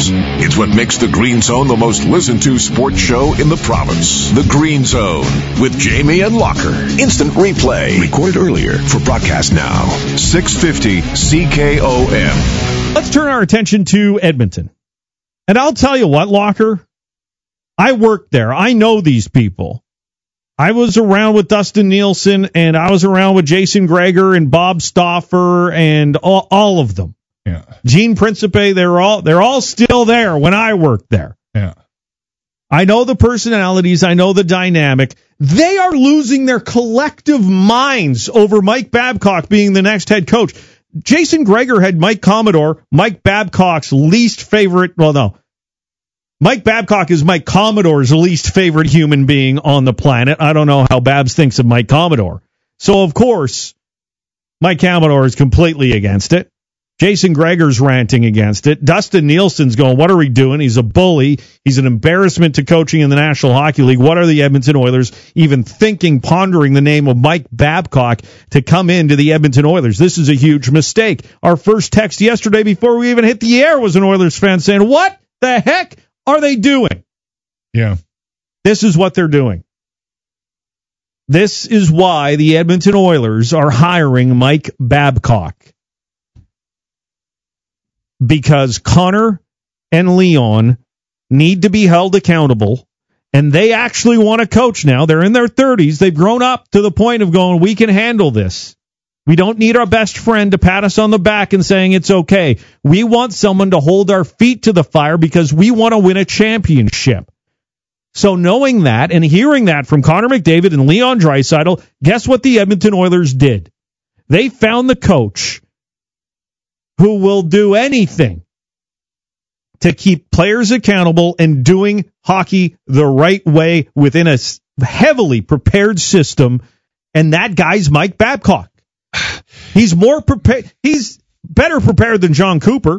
Oilers. It's what makes the Green Zone the most listened to sports show in the province. The Green Zone with Jamie and Locker. Instant replay. Recorded earlier for broadcast now. 650 CKOM. Let's turn our attention to Edmonton. And I'll tell you what, Locker, I worked there. I know these people. I was around with Dustin Nielsen, and I was around with Jason Gregor and Bob Stauffer and all of them. Yeah. Gene Principe, they're all still there when I worked there. Yeah. I know the personalities. I know the dynamic. They are losing their collective minds over Mike Babcock being the next head coach. Jason Gregor had Mike Commodore, Mike Babcock's least favorite. Well, no. Mike Babcock is Mike Commodore's least favorite human being on the planet. I don't know how Babs thinks of Mike Commodore. So, of course, Mike Commodore is completely against it. Jason Gregor's ranting against it. Dustin Nielsen's going, what are we doing? He's a bully. He's an embarrassment to coaching in the National Hockey League. What are the Edmonton Oilers even thinking, pondering the name of Mike Babcock to come into the Edmonton Oilers? This is a huge mistake. Our first text yesterday before we even hit the air was an Oilers fan saying, what the heck are they doing? Yeah. This is what they're doing. This is why the Edmonton Oilers are hiring Mike Babcock. Because Connor and Leon need to be held accountable, and they actually want to coach now. They're in their 30s. They've grown up to the point of going, we can handle this. We don't need our best friend to pat us on the back and saying it's okay. We want someone to hold our feet to the fire because we want to win a championship. So knowing that and hearing that from Connor McDavid and Leon Draisaitl, guess what the Edmonton Oilers did? They found the coach who will do anything to keep players accountable and doing hockey the right way within a heavily prepared system, and that guy's Mike Babcock. He's more prepared. He's better prepared than John Cooper.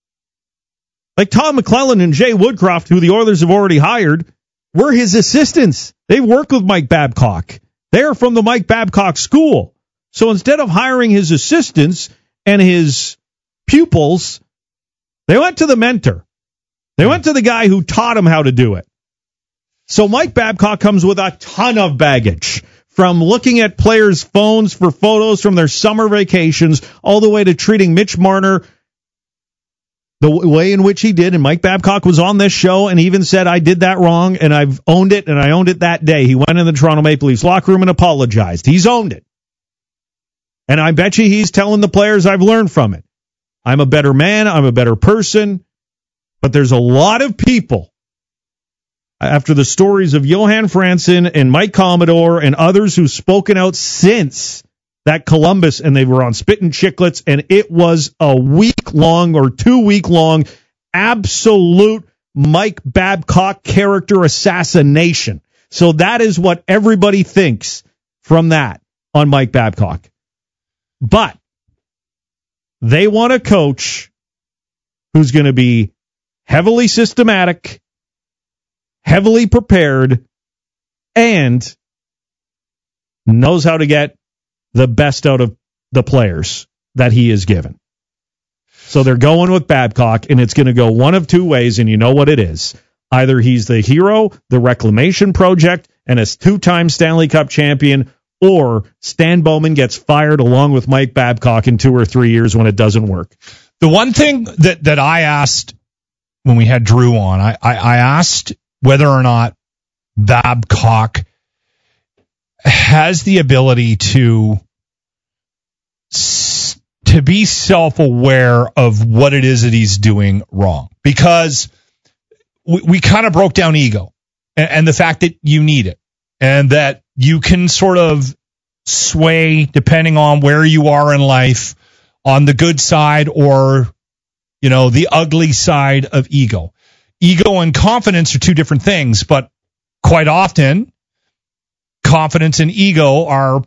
Like Tom McClellan and Jay Woodcroft, who the Oilers have already hired, were his assistants. They work with Mike Babcock. They're from the Mike Babcock school. So instead of hiring his assistants and his pupils, they went to the mentor. They went to the guy who taught him how to do it. So Mike Babcock comes with a ton of baggage, from looking at players' phones for photos from their summer vacations all the way to treating Mitch Marner the way in which he did. And Mike Babcock was on this show and even said, I did that wrong, and I've owned it, and I owned it that day. He went in the Toronto Maple Leafs locker room and apologized. He's owned it. And I bet you he's telling the players, I've learned from it. I'm a better man. I'm a better person. But there's a lot of people, after the stories of Johan Franzen and Mike Commodore and others who've spoken out since that Columbus, and they were on Spittin' Chicklets, and it was a week-long or 2-week-long absolute Mike Babcock character assassination. So that is what everybody thinks from that on Mike Babcock. But they want a coach who's going to be heavily systematic, heavily prepared, and knows how to get the best out of the players that he is given. So they're going with Babcock, and it's going to go one of two ways, and you know what it is. Either he's the hero, the Reclamation Project, and a 2-time Stanley Cup champion, or Stan Bowman gets fired along with Mike Babcock in 2 or 3 years when it doesn't work. The one thing that I asked when we had Drew on, I asked whether or not Babcock has the ability to be self-aware of what it is that he's doing wrong. Because we kind of broke down ego and the fact that you need it, and that you can sort of sway depending on where you are in life on the good side or, you know, the ugly side of ego. Ego and confidence are two different things, but quite often confidence and ego are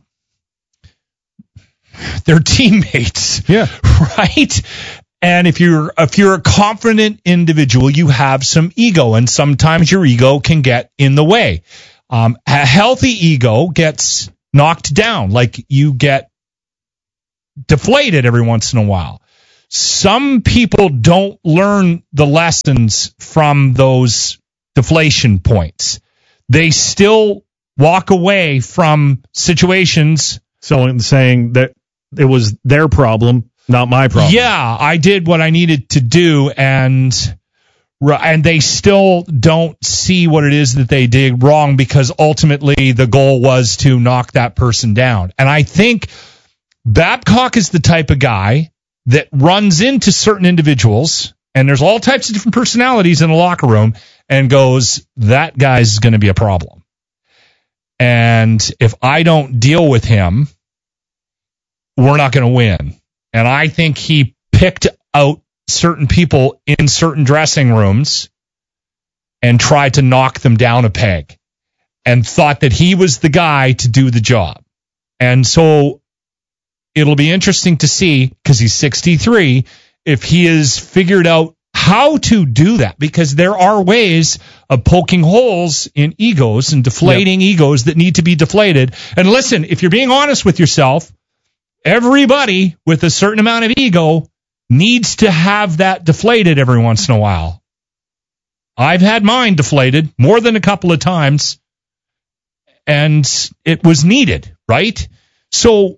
they're teammates. Yeah. Right? And if you're a confident individual, you have some ego, and sometimes your ego can get in the way. A healthy ego gets knocked down, like you get deflated every once in a while. some people don't learn the lessons from those deflation points. They still walk away from situations. So saying that it was their problem, not my problem. Yeah, I did what I needed to do, and they still don't see what it is that they did wrong, because ultimately the goal was to knock that person down. And I think Babcock is the type of guy that runs into certain individuals, and there's all types of different personalities in a locker room, and goes, that guy's going to be a problem. And if I don't deal with him, we're not going to win. And I think he picked out certain people in certain dressing rooms and tried to knock them down a peg and thought that he was the guy to do the job. And so it'll be interesting to see, because he's 63, if he has figured out how to do that, because there are ways of poking holes in egos and deflating egos that need to be deflated. And listen, if you're being honest with yourself, everybody with a certain amount of ego needs to have that deflated every once in a while. I've had mine deflated more than a couple of times, and it was needed, right? So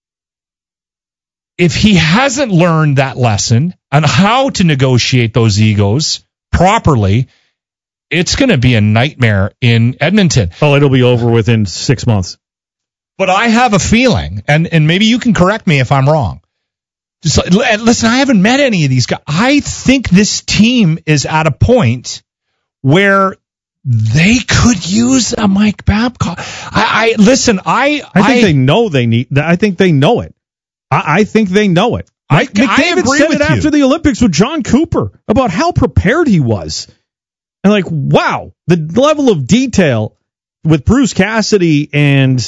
if he hasn't learned that lesson on how to negotiate those egos properly, it's going to be a nightmare in Edmonton. Oh, it'll be over within 6 months. But I have a feeling, and maybe you can correct me if I'm wrong. Listen, I haven't met any of these guys. I think this team is at a point where they could use a Mike Babcock. I think they know they need. I think they know it. I think they know it. McDavid said it after the Olympics with John Cooper about how prepared he was, and like, wow, the level of detail with Bruce Cassidy and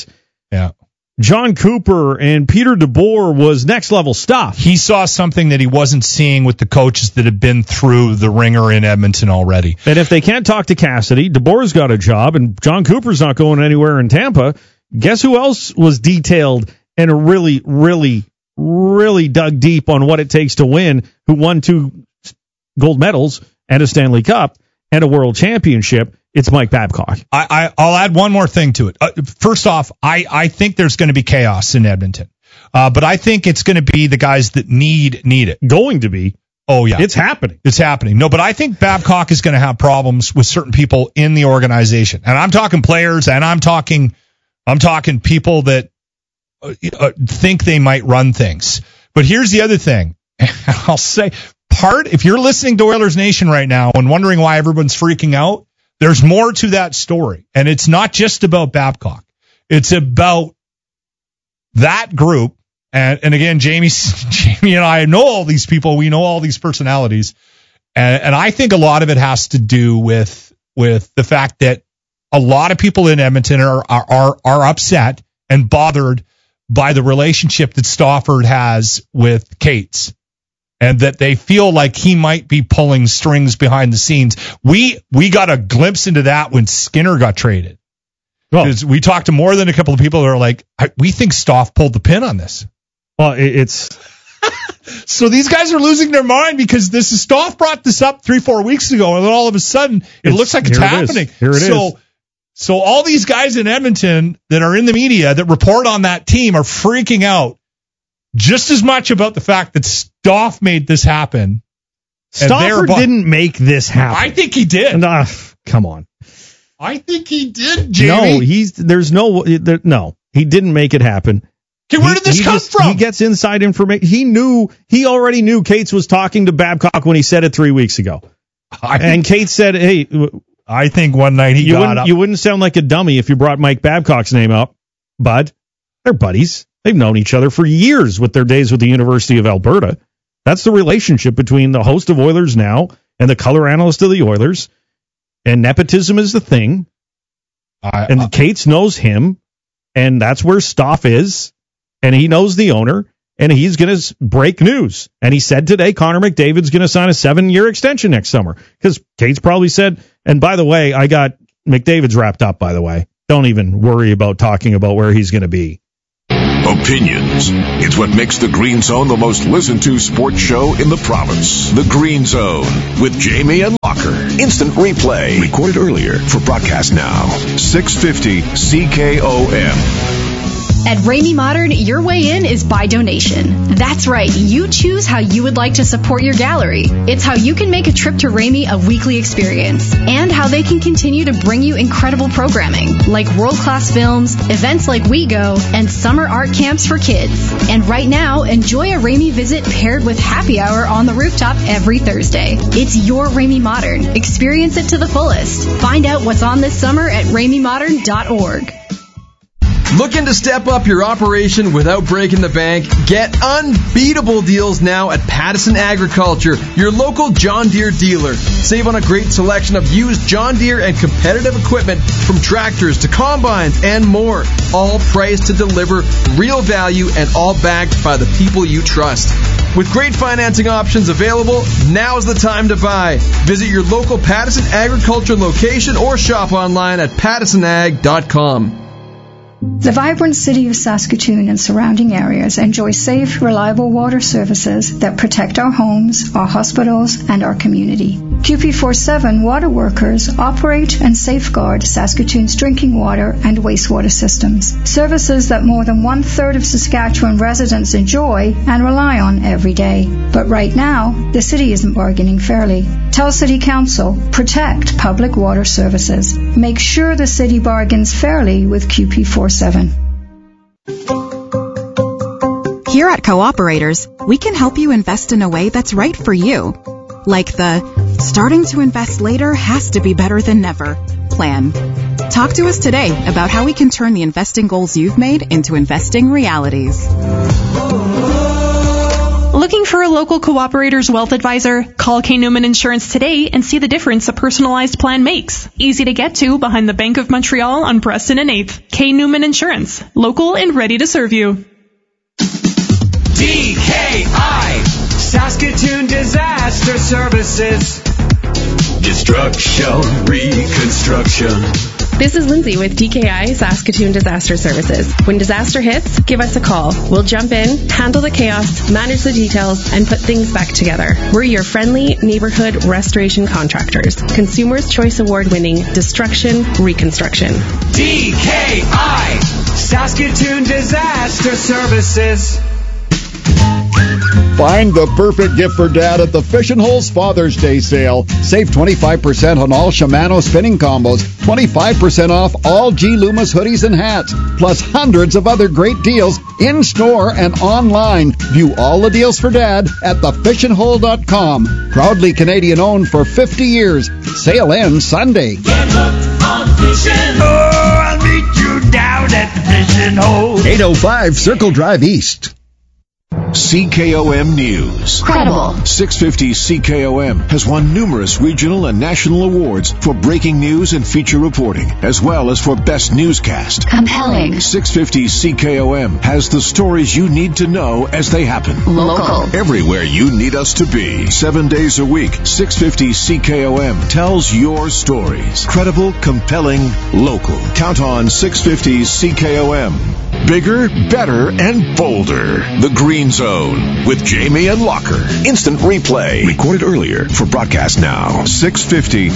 John Cooper and Peter DeBoer was next level stuff. He saw something that he wasn't seeing with the coaches that had been through the ringer in Edmonton already. And if they can't talk to Cassidy, DeBoer's got a job, and John Cooper's not going anywhere in Tampa. Guess who else was detailed and really, really, really dug deep on what it takes to win, who won 2 gold medals and a Stanley Cup and a World Championship? It's Mike Babcock. I'll add one more thing to it. First off, I think there's going to be chaos in Edmonton. But I think it's going to be the guys that need it. Going to be. Oh, yeah. It's happening. It's happening. No, but I think Babcock is going to have problems with certain people in the organization. And I'm talking players, and I'm talking people that think they might run things. But here's the other thing. I'll say, if you're listening to Oilers Nation right now and wondering why everyone's freaking out, there's more to that story. And it's not just about Babcock. It's about that group. And again, Jamie and I know all these people. We know all these personalities. And I think a lot of it has to do with the fact that a lot of people in Edmonton are upset and bothered by the relationship that Stauffer has with Cates, and that they feel like he might be pulling strings behind the scenes. We got a glimpse into that when Skinner got traded. Because we talked to more than a couple of people that are like, we think Stauf pulled the pin on this. Well, it's... So these guys are losing their mind because Stauf brought this up 3-4 weeks ago, and then all of a sudden it looks like it's happening. Here it is. So all these guys in Edmonton that are in the media that report on that team are freaking out just as much about the fact that Stauf made this happen. Stauffer didn't make this happen. I think he did. Come on. I think he did, Jamie. No, he didn't make it happen. Okay, where did this come from? He gets inside information. He already knew Cates was talking to Babcock when he said it 3 weeks ago. And Cates said, hey, I think one night he got up. You wouldn't sound like a dummy if you brought Mike Babcock's name up, bud. They're buddies. They've known each other for years with their days with the University of Alberta. That's the relationship between the host of Oilers Now and the color analyst of the Oilers. And nepotism is the thing. And Cates knows him, and that's where Stauf is. And he knows the owner, and he's going to break news. And he said today Connor McDavid's going to sign a 7-year extension next summer. Because Cates probably said, and by the way, I got McDavid's wrapped up, by the way. Don't even worry about talking about where he's going to be. Opinions. It's what makes the Green Zone the most listened to sports show in the province. The Green Zone with Jamie and Locker. Instant replay. Recorded earlier for broadcast now. 650 CKOM. At Ramey Modern, your way in is by donation. That's right, you choose how you would like to support your gallery. It's how you can make a trip to Ramey a weekly experience, and how they can continue to bring you incredible programming, like world-class films, events like We Go, and summer art camps for kids. And right now, enjoy a Ramey visit paired with happy hour on the rooftop every Thursday. It's your Ramey Modern. Experience it to the fullest. Find out what's on this summer at RameyModern.org. Looking to step up your operation without breaking the bank? Get unbeatable deals now at Pattison Agriculture, your local John Deere dealer. Save on a great selection of used John Deere and competitive equipment, from tractors to combines and more. All priced to deliver real value and all backed by the people you trust. With great financing options available, now's the time to buy. Visit your local Pattison Agriculture location or shop online at pattisonag.com. The vibrant city of Saskatoon and surrounding areas enjoy safe, reliable water services that protect our homes, our hospitals, and our community. QP47 water workers operate and safeguard Saskatoon's drinking water and wastewater systems, services that more than one-third of Saskatchewan residents enjoy and rely on every day. But right now, the city isn't bargaining fairly. Tell City Council, protect public water services. Make sure the city bargains fairly with QP47. Here at Cooperators, we can help you invest in a way that's right for you. Like the starting to invest later has to be better than never plan. Talk to us today about how we can turn the investing goals you've made into investing realities. Looking for a local Cooperator's wealth advisor? Call K. Newman Insurance today and see the difference a personalized plan makes. Easy to get to behind the Bank of Montreal on Preston and 8th. K. Newman Insurance. Local and ready to serve you. DKI, Saskatoon Disaster Services. Destruction, reconstruction. This is Lindsay with DKI Saskatoon Disaster Services. When disaster hits, give us a call. We'll jump in, handle the chaos, manage the details, and put things back together. We're your friendly neighborhood restoration contractors. Consumers' Choice Award-winning Destruction Reconstruction. DKI, Saskatoon Disaster Services. Find the perfect gift for Dad at the Fish and Holes Father's Day sale. Save 25% on all Shimano spinning combos, 25% off all G. Loomis hoodies and hats, plus hundreds of other great deals in-store and online. View all the deals for Dad at thefishandhole.com. Proudly Canadian-owned for 50 years. Sale ends Sunday. Get hooked on fishing. Oh, I'll meet you down at the Fishing Hole. 805 Circle Drive East. CKOM News. Credible. 650 CKOM has won numerous regional and national awards for breaking news and feature reporting, as well as for best newscast. Compelling. 650 CKOM has the stories you need to know as they happen. Local. Everywhere you need us to be. 7 days a week, 650 CKOM tells your stories. Credible, compelling, local. Count on 650 CKOM. Bigger, better, and bolder. The Green Zone with Jamie and Locker. Instant replay. Recorded earlier for broadcast now. 650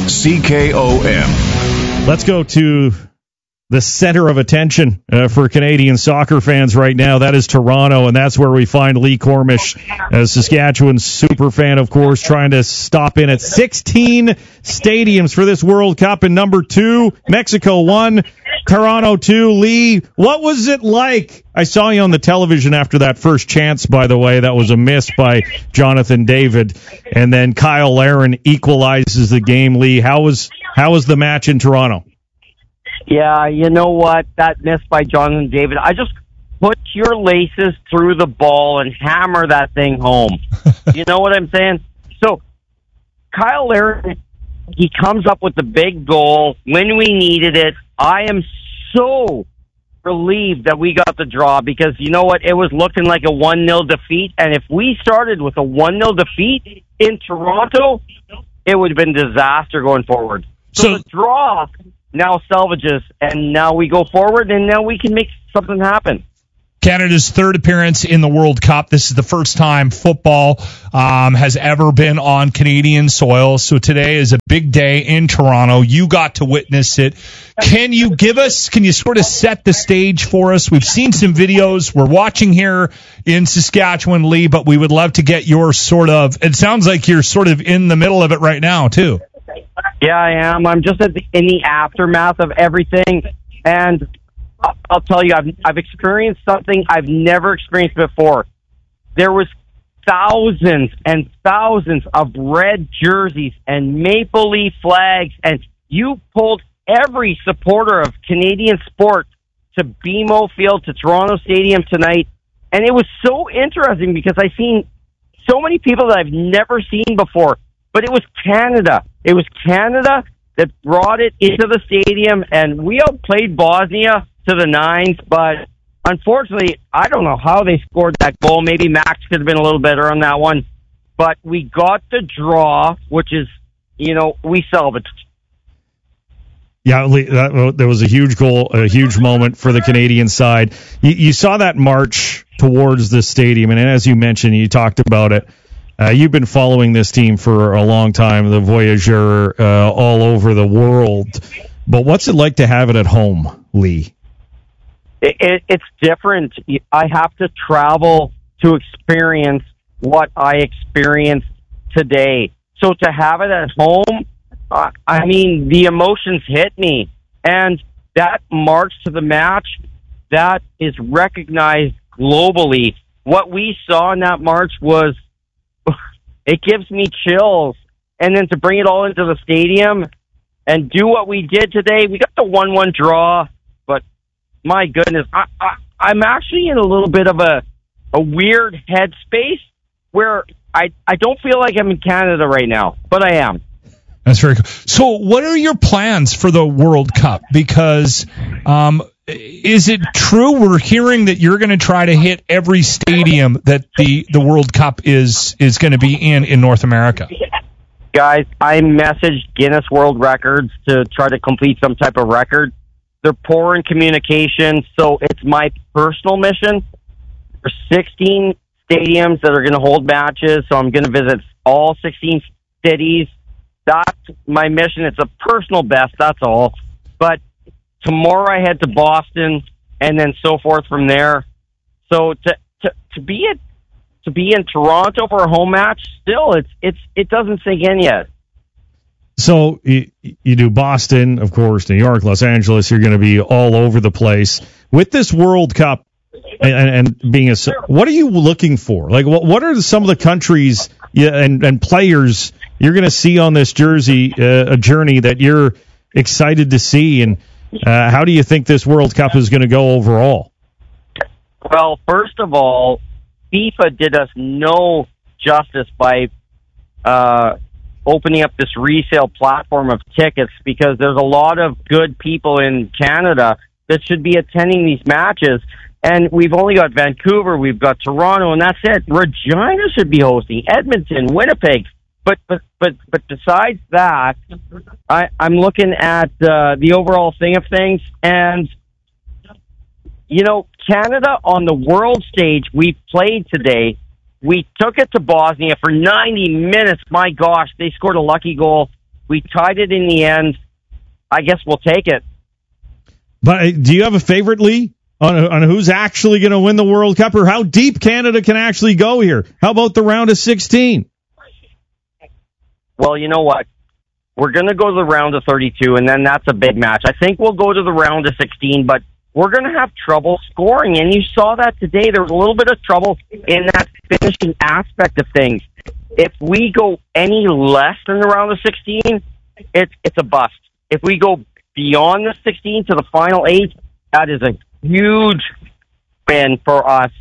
CKOM. Let's go to the center of attention for Canadian soccer fans right now. That is Toronto, and that's where we find Lee Cormish, a Saskatchewan super fan, of course, trying to stop in at 16 stadiums for this World Cup. And number 2, Mexico 1, Toronto 2. Lee, what was it like? I saw you on the television after that first chance, by the way. That was a miss by Jonathan David. And then Kyle Larin equalizes the game. Lee, how was the match in Toronto? Yeah, you know what? That miss by Jonathan David, I just put your laces through the ball and hammer that thing home. You know what I'm saying? So, Kyle Larin, he comes up with the big goal when we needed it. I am so relieved that we got the draw because, you know what, it was looking like a 1-0 defeat, and if we started with a 1-0 defeat in Toronto, it would have been disaster going forward. So the draw now salvages, and now we go forward, and now we can make something happen. Canada's third appearance in the World Cup. This is the first time football has ever been on Canadian soil. So today is a big day in Toronto. You got to witness it. Can you sort of set the stage for us? We've seen some videos. We're watching here in Saskatchewan, Lee, but we would love to get your it sounds like you're sort of in the middle of it right now, too. Yeah, I am. I'm just in the aftermath of everything. And I'll tell you, I've experienced something I've never experienced before. There was thousands and thousands of red jerseys and Maple Leaf flags, and you pulled every supporter of Canadian sport to BMO Field, to Toronto Stadium tonight. And it was so interesting because I've seen so many people that I've never seen before. But it was Canada. It was Canada that brought it into the stadium, and we outplayed Bosnia to the nines, but unfortunately, I don't know how they scored that goal. Maybe Max could have been a little better on that one. But we got the draw, which is, we salvaged. Yeah, there was a huge goal, a huge moment for the Canadian side. You saw that march towards the stadium, and as you mentioned, you talked about it. You've been following this team for a long time, the Voyageur, all over the world. But what's it like to have it at home, Lee? It's different. I have to travel to experience what I experienced today. So to have it at home, the emotions hit me. And that march to the match, that is recognized globally. What we saw in that march was, it gives me chills. And then to bring it all into the stadium and do what we did today, we got the 1-1 draw, but my goodness, I'm actually in a little bit of a weird headspace where I don't feel like I'm in Canada right now, but I am. That's very cool. So what are your plans for the World Cup? Because is it true we're hearing that you're going to try to hit every stadium that the World Cup is going to be in North America? Guys, I messaged Guinness World Records to try to complete some type of record. They're poor in communication, so it's my personal mission. There's 16 stadiums that are going to hold matches, so I'm going to visit all 16 cities. That's my mission. It's a personal best, that's all. But tomorrow I head to Boston, and then so forth from there. So to be in Toronto for a home match, still it doesn't sink in yet. So you do Boston, of course, New York, Los Angeles. You're going to be all over the place with this World Cup, and being what are you looking for? Like, what are some of the countries and players you're going to see on this journey that you're excited to see, and how do you think this World Cup is going to go overall? Well, first of all, FIFA did us no justice by opening up this resale platform of tickets, because there's a lot of good people in Canada that should be attending these matches. And we've only got Vancouver, we've got Toronto, and that's it. Regina should be hosting, Edmonton, Winnipeg. But besides that, I'm looking at the overall thing of things, and Canada on the world stage, we played today. We took it to Bosnia for 90 minutes. My gosh, they scored a lucky goal. We tied it in the end. I guess we'll take it. But do you have a favorite, Lee, on who's actually going to win the World Cup, or how deep Canada can actually go here? How about the round of 16? Well, you know what? We're going to go to the round of 32, and then that's a big match. I think we'll go to the round of 16, but we're going to have trouble scoring, and you saw that today. There was a little bit of trouble in that finishing aspect of things. If we go any less than the round of 16, it's a bust. If we go beyond the 16 to the final 8, that is a huge win for us.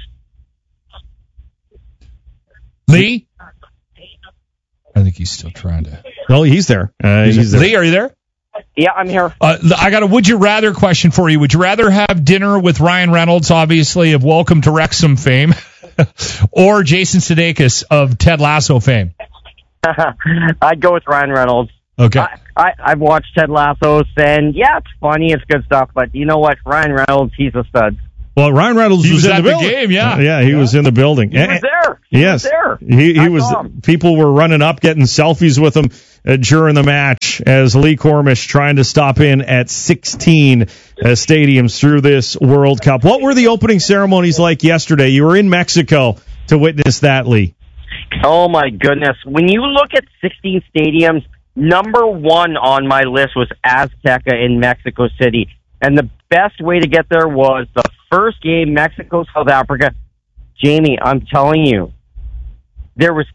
Lee? I think he's still trying to. No, he's there. He's there. Lee, are you there? Yeah, I'm here. I got a would you rather question for you. Would you rather have dinner with Ryan Reynolds, obviously, of Welcome to Wrexham fame, or Jason Sudeikis of Ted Lasso fame? I'd go with Ryan Reynolds. Okay. I've watched Ted Lasso, and yeah, it's funny, it's good stuff, but you know what? Ryan Reynolds, he's a stud. Well, Ryan Reynolds He was in at the the building. game, yeah. Yeah, he was in the building. He was there. Yes. He was. People were running up, getting selfies with him during the match as Lee Cormish trying to stop in at 16 stadiums through this World Cup. What were the opening ceremonies like yesterday? You were in Mexico to witness that, Lee. Oh, my goodness. When you look at 16 stadiums, number one on my list was Azteca in Mexico City. And the best way to get there was the first game, Mexico, South Africa. Jamie, I'm telling you, there was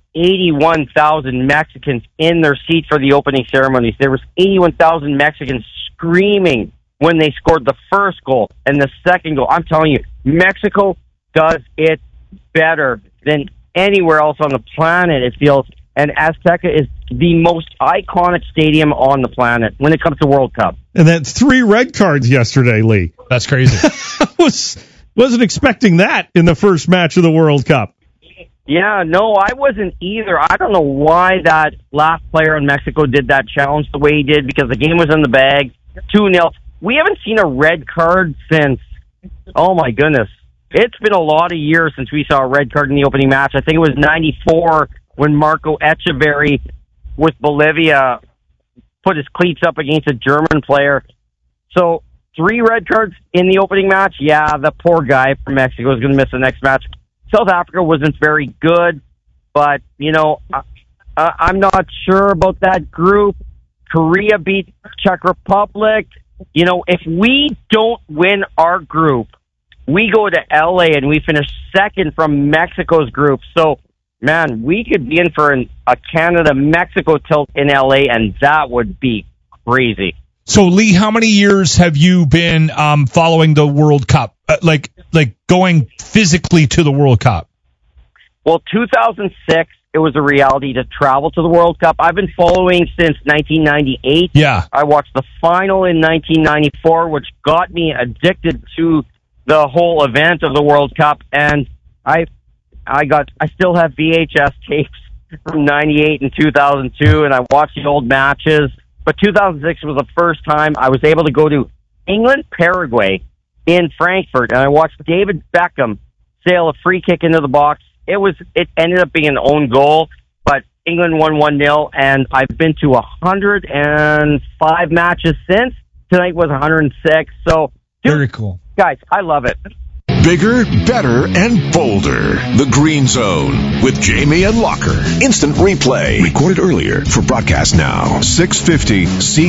81,000 Mexicans in their seat for the opening ceremonies. There was 81,000 Mexicans screaming when they scored the first goal and the second goal. I'm telling you, Mexico does it better than anywhere else on the planet, it feels. And Azteca is the most iconic stadium on the planet when it comes to World Cup. And then 3 red cards yesterday, Lee. That's crazy. Wasn't expecting that in the first match of the World Cup. Yeah, no, I wasn't either. I don't know why that last player in Mexico did that challenge the way he did, because the game was in the bag, 2-0. We haven't seen a red card since, oh my goodness. It's been a lot of years since we saw a red card in the opening match. I think it was 94 when Marco Echeverri with Bolivia put his cleats up against a German player. So 3 red cards in the opening match. Yeah, the poor guy from Mexico is going to miss the next match. South Africa wasn't very good, but, you know, I'm not sure about that group. Korea beat Czech Republic. You know, if we don't win our group, we go to LA and we finish second from Mexico's group. So, man, we could be in for a Canada-Mexico tilt in LA, and that would be crazy. So, Lee, how many years have you been following the World Cup? Like going physically to the World Cup? Well, 2006, it was a reality to travel to the World Cup. I've been following since 1998. Yeah. I watched the final in 1994, which got me addicted to the whole event of the World Cup, and I still have VHS tapes from 98 and 2002, and I watched the old matches. But 2006 was the first time I was able to go to England, Paraguay in Frankfurt, and I watched David Beckham sail a free kick into the box. It ended up being an own goal, but England won 1-0, and I've been to 105 matches since. Tonight was 106. So, very cool. Guys, I love it. Bigger, better, and bolder. The Green Zone with Jamie and Locker. Instant replay. Recorded earlier for broadcast now. 650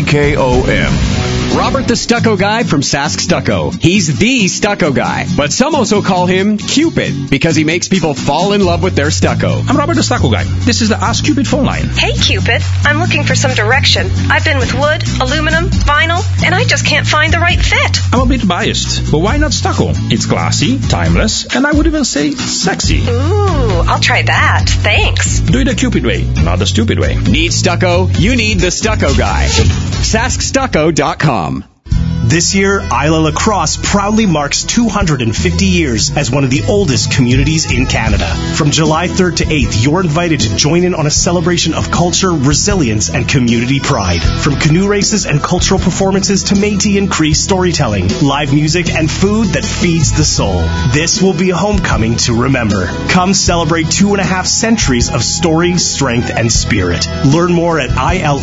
CKOM. Robert the Stucco Guy from Sask Stucco. He's the stucco guy, but some also call him Cupid because he makes people fall in love with their stucco. I'm Robert the Stucco Guy. This is the Ask Cupid phone line. Hey, Cupid. I'm looking for some direction. I've been with wood, aluminum, vinyl, and I just can't find the right fit. I'm a bit biased, but why not stucco? It's classy, timeless, and I would even say sexy. Ooh, I'll try that. Thanks. Do it the Cupid way, not the stupid way. Need stucco? You need the Stucco Guy. SaskStucco.com. This year, Isla Lacrosse proudly marks 250 years as one of the oldest communities in Canada. From July 3rd to 8th, you're invited to join in on a celebration of culture, resilience, and community pride. From canoe races and cultural performances to Métis and Cree storytelling, live music, and food that feeds the soul. This will be a homecoming to remember. Come celebrate 2.5 centuries of story, strength, and spirit. Learn more at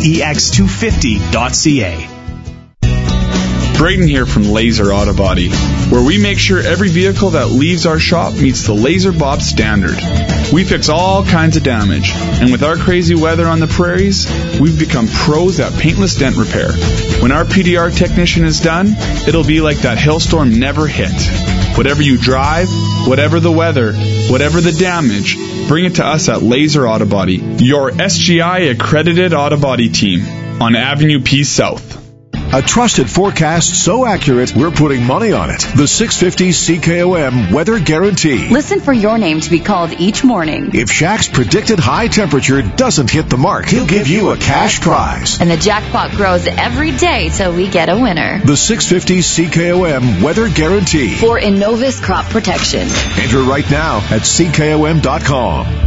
ilex250.ca. Brayden here from Laser Auto Body, where we make sure every vehicle that leaves our shop meets the Laser Bob standard. We fix all kinds of damage, and with our crazy weather on the prairies, we've become pros at paintless dent repair. When our PDR technician is done, it'll be like that hailstorm never hit. Whatever you drive, whatever the weather, whatever the damage, bring it to us at Laser Auto Body, your SGI accredited auto body team on Avenue P South. A trusted forecast so accurate, we're putting money on it. The 650 CKOM Weather Guarantee. Listen for your name to be called each morning. If Shaq's predicted high temperature doesn't hit the mark, he'll give you a cash prize. And the jackpot grows every day till we get a winner. The 650 CKOM Weather Guarantee. For Innovis Crop Protection. Enter right now at CKOM.com.